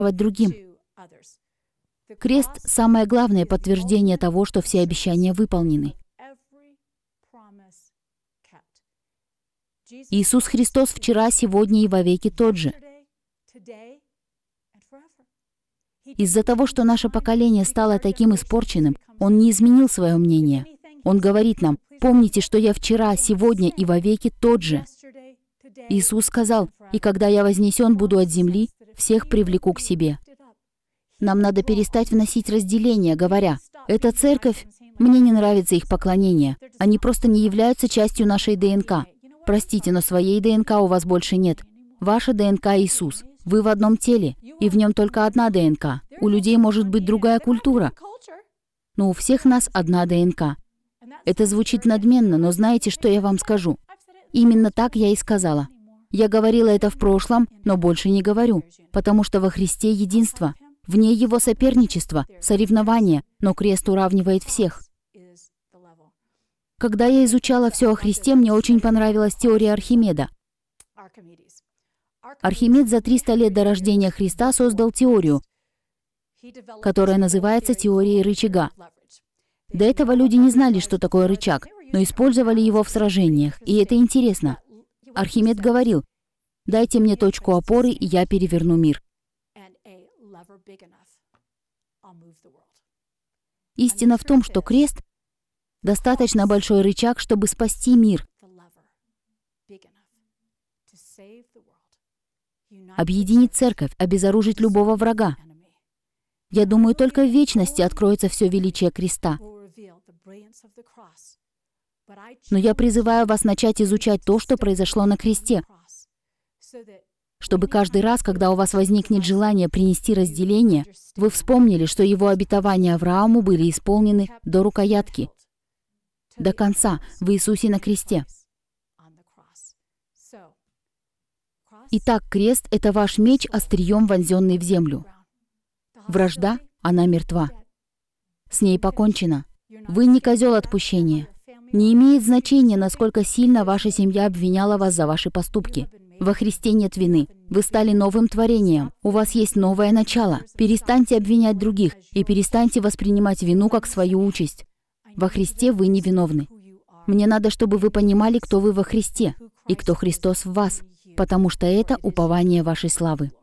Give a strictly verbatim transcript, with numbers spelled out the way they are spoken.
другим. Крест — самое главное подтверждение того, что все обещания выполнены. Иисус Христос вчера, сегодня и вовеки тот же. Из-за того, что наше поколение стало таким испорченным, Он не изменил свое мнение. Он говорит нам: «Помните, что я вчера, сегодня и вовеки тот же». Иисус сказал: «И когда я вознесен буду от земли, всех привлеку к себе». Нам надо перестать вносить разделение, говоря: «Эта церковь, мне не нравится их поклонение. Они просто не являются частью нашей ДНК. Простите, но своей ДНК у вас больше нет. Ваша ДНК — Иисус. Вы в одном теле, и в нем только одна ДНК. У людей может быть другая культура, но у всех нас одна ДНК». Это звучит надменно, но знаете, что я вам скажу? Именно так я и сказала. Я говорила это в прошлом, но больше не говорю, потому что во Христе единство. Вне Его соперничество, соревнование, но крест уравнивает всех. Когда я изучала все о Христе, мне очень понравилась теория Архимеда. Архимед за триста лет до рождения Христа создал теорию, которая называется теорией рычага. До этого люди не знали, что такое рычаг, но использовали его в сражениях, и это интересно. Архимед говорил: «Дайте мне точку опоры, и я переверну мир». Истина в том, что крест — достаточно большой рычаг, чтобы спасти мир, объединить церковь, обезоружить любого врага. Я думаю, только в вечности откроется все величие креста. Но я призываю вас начать изучать то, что произошло на кресте, чтобы каждый раз, когда у вас возникнет желание принести разделение, вы вспомнили, что его обетования Аврааму были исполнены до рукоятки, до конца, в Иисусе на кресте. Итак, крест — это ваш меч, острием вонзенный в землю. Вражда, она мертва. С ней покончено. Вы не козел отпущения. Не имеет значения, насколько сильно ваша семья обвиняла вас за ваши поступки. Во Христе нет вины. Вы стали новым творением. У вас есть новое начало. Перестаньте обвинять других и перестаньте воспринимать вину как свою участь. Во Христе вы невиновны. Мне надо, чтобы вы понимали, кто вы во Христе и кто Христос в вас, потому что это упование вашей славы.